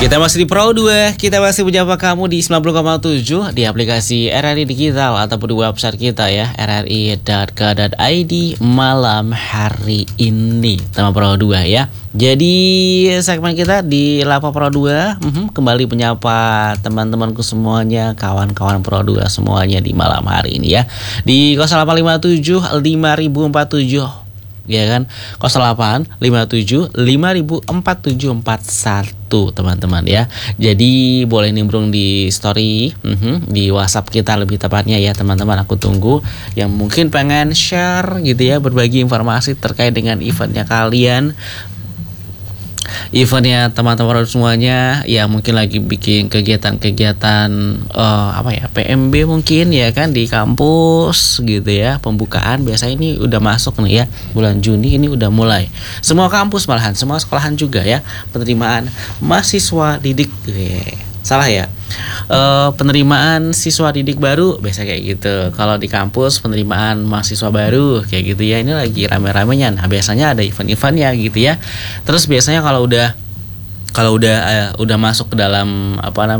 Kita masih di Pro 2, kita masih menyapa kamu di 90,7 di aplikasi RRI Digital ataupun di website kita ya, rri.co.id malam hari ini tema Pro 2 ya. Jadi segmen kita di Lapa Pro 2 kembali menyapa teman-temanku semuanya, kawan-kawan Pro 2 semuanya di malam hari ini ya. Di 0857 5047 ya kan, 08 57 504741 teman-teman ya. Jadi boleh nimbrung di story di WhatsApp kita lebih tepatnya ya teman-teman. Aku tunggu yang mungkin pengen share gitu ya, berbagi informasi terkait dengan eventnya kalian, eventnya teman-teman semuanya ya, mungkin lagi bikin kegiatan-kegiatan PMB mungkin ya kan di kampus gitu ya. Pembukaan biasanya ini udah masuk nih ya, bulan Juni ini udah mulai. Semua kampus malahan, semua sekolahan juga ya, penerimaan mahasiswa didik. Salah ya. Penerimaan siswa didik baru biasa kayak gitu. Kalau di kampus penerimaan mahasiswa baru kayak gitu ya. Ini lagi rame-ramenya. Nah, biasanya ada event-eventnya gitu ya. Terus biasanya kalau udah masuk ke dalam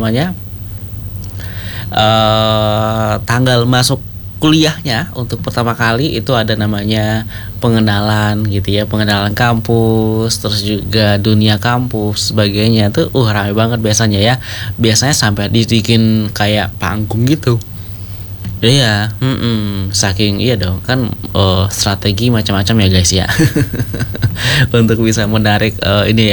tanggal masuk kuliahnya untuk pertama kali itu ada namanya pengenalan gitu ya, pengenalan kampus, terus juga dunia kampus sebagainya tuh ramai banget biasanya ya. Biasanya sampai dibikin kayak panggung gitu. Iya, saking iya dong kan, strategi macam-macam ya guys ya. Untuk bisa menarik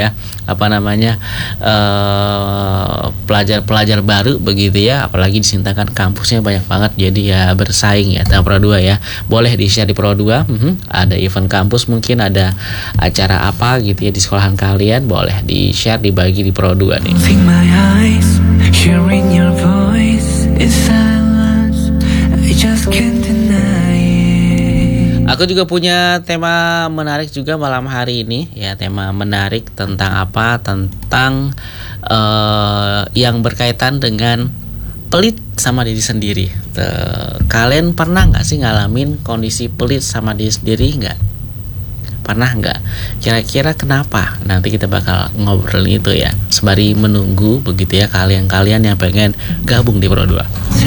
pelajar-pelajar baru begitu ya, apalagi disintakan kampusnya banyak banget, jadi ya bersaing ya tahun Pro 2 ya. Boleh di-share di Pro 2, ada event kampus, mungkin ada acara apa gitu ya di sekolahan kalian, boleh di-share, dibagi di Pro 2 nih. Think my eyes, hearing your voice in silence, I just can't deny it. Aku juga punya tema menarik juga malam hari ini ya. Tema menarik tentang apa? Tentang yang berkaitan dengan pelit sama diri sendiri. Kalian pernah nggak sih ngalamin kondisi pelit sama diri sendiri nggak? Pernah nggak? Kira-kira kenapa? Nanti kita bakal ngobrolin itu ya, sembari menunggu begitu ya kalian yang pengen gabung di Pro 2.